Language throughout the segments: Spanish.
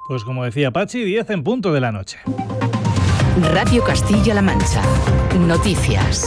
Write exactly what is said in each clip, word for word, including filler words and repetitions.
Pues como decía Pachi, diez en punto de la noche. Radio Castilla-La Mancha. Noticias.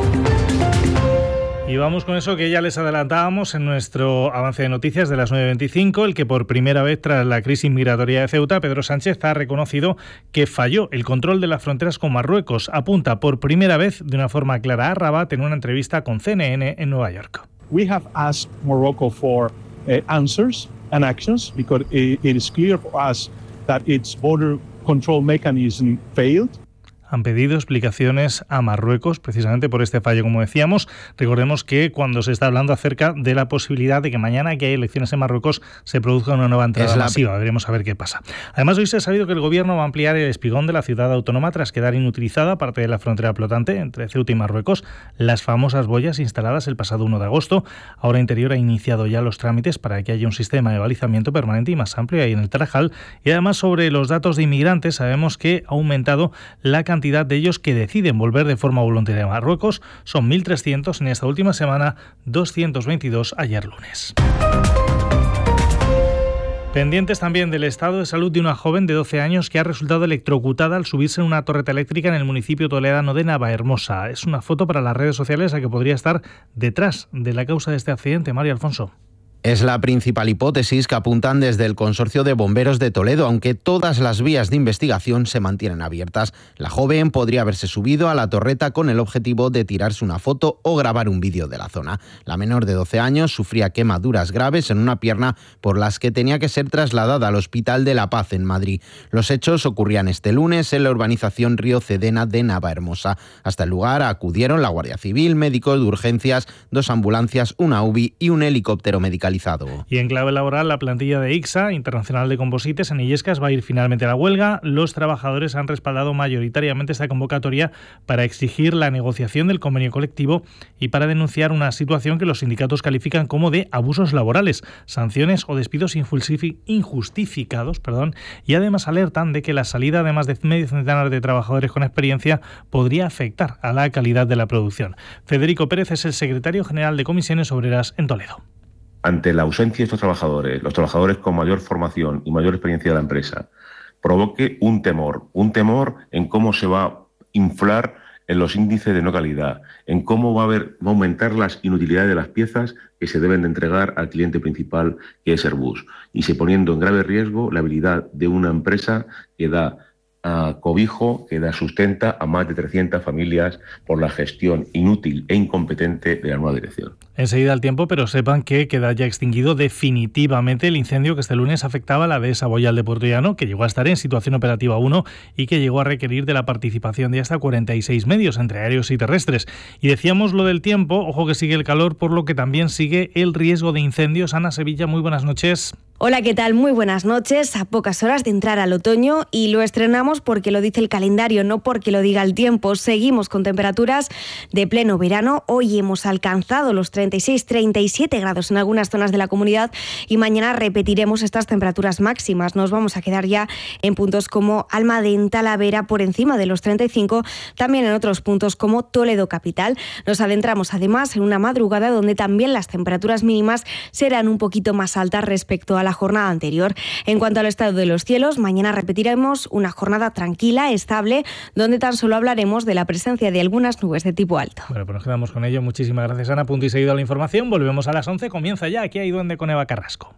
Y vamos con eso que ya les adelantábamos en nuestro avance de noticias de las nueve veinticinco, el que por primera vez tras la crisis migratoria de Ceuta, Pedro Sánchez ha reconocido que falló el control de las fronteras con Marruecos. Apunta por primera vez de una forma clara a Rabat en una entrevista con C N N en Nueva York. We have asked Morocco for uh, answers and actions because it, it is clear for us that its border control mechanism failed. Han pedido explicaciones a Marruecos precisamente por este fallo, como decíamos. Recordemos que cuando se está hablando acerca de la posibilidad de que mañana, que hay elecciones en Marruecos, se produzca una nueva entrada la... masiva. Veremos a ver qué pasa. Además, hoy se ha sabido que el Gobierno va a ampliar el espigón de la ciudad autónoma tras quedar inutilizada parte de la frontera flotante entre Ceuta y Marruecos. Las famosas boyas instaladas el pasado uno de agosto. Ahora Interior ha iniciado ya los trámites para que haya un sistema de balizamiento permanente y más amplio ahí en el Tarajal. Y además, sobre los datos de inmigrantes, sabemos que ha aumentado la cantidad de ellos que deciden volver de forma voluntaria a Marruecos. Son mil trescientos en esta última semana, doscientos veintidós ayer lunes. Pendientes también del estado de salud de una joven de doce años que ha resultado electrocutada al subirse en una torreta eléctrica en el municipio toledano de Navahermosa. Es una foto para las redes sociales a que podría estar detrás de la causa de este accidente. María Alfonso. Es la principal hipótesis que apuntan desde el Consorcio de Bomberos de Toledo, aunque todas las vías de investigación se mantienen abiertas. La joven podría haberse subido a la torreta con el objetivo de tirarse una foto o grabar un vídeo de la zona. La menor de doce años sufría quemaduras graves en una pierna por las que tenía que ser trasladada al Hospital de la Paz en Madrid. Los hechos ocurrían este lunes en la urbanización Río Cedena de Navahermosa. Hasta el lugar acudieron la Guardia Civil, médicos de urgencias, dos ambulancias, una U B I y un helicóptero medicalizado. Y en clave laboral, la plantilla de I C S A, Internacional de Composites, en Illescas, va a ir finalmente a la huelga. Los trabajadores han respaldado mayoritariamente esta convocatoria para exigir la negociación del convenio colectivo y para denunciar una situación que los sindicatos califican como de abusos laborales, sanciones o despidos injustificados, perdón, y además alertan de que la salida de más de medio centenar de trabajadores con experiencia podría afectar a la calidad de la producción. Federico Pérez es el secretario general de Comisiones Obreras en Toledo. Ante la ausencia de estos trabajadores, los trabajadores con mayor formación y mayor experiencia de la empresa, provoque un temor, un temor en cómo se va a inflar en los índices de no calidad, en cómo va a, haber, va a aumentar las inutilidades de las piezas que se deben de entregar al cliente principal, que es Airbus, y se poniendo en grave riesgo la habilidad de una empresa que da a cobijo, que da sustenta a más de trescientas familias por la gestión inútil e incompetente de la nueva dirección. Enseguida el tiempo, pero sepan que queda ya extinguido definitivamente el incendio que este lunes afectaba a la dehesa Boyal de Puerto Llano, que llegó a estar en situación operativa uno y que llegó a requerir de la participación de hasta cuarenta y seis medios, entre aéreos y terrestres. Y decíamos lo del tiempo, ojo que sigue el calor, por lo que también sigue el riesgo de incendios. Ana Sevilla, muy buenas noches. Hola, ¿qué tal? Muy buenas noches. A pocas horas de entrar al otoño y lo estrenamos porque lo dice el calendario, no porque lo diga el tiempo. Seguimos con temperaturas de pleno verano. Hoy hemos alcanzado los treinta y seis, treinta y siete grados en algunas zonas de la comunidad y mañana repetiremos estas temperaturas máximas. Nos vamos a quedar ya en puntos como Almadén, Talavera, por encima de los treinta y cinco, también en otros puntos como Toledo capital. Nos adentramos además en una madrugada donde también las temperaturas mínimas serán un poquito más altas respecto a la jornada anterior. En cuanto al estado de los cielos, mañana repetiremos una jornada tranquila, estable, donde tan solo hablaremos de la presencia de algunas nubes de tipo alto. Bueno, pues nos quedamos con ello. Muchísimas gracias, Ana. Punto y seguido a la información. Volvemos a las once. Comienza ya Aquí hay Duende con Eva Carrasco.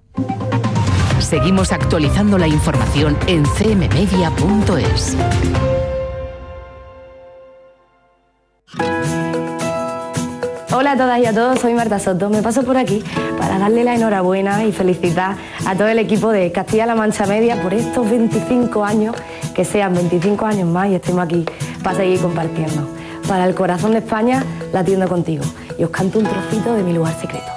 Seguimos actualizando la información en c m media punto es. Hola a todas y a todos, soy Marta Soto. Me paso por aquí para darle la enhorabuena y felicitar a todo el equipo de Castilla-La Mancha Media por estos veinticinco años, que sean veinticinco años más y estemos aquí para seguir compartiendo. Para el corazón de España, latiendo contigo. Y os canto un trocito de Mi lugar secreto.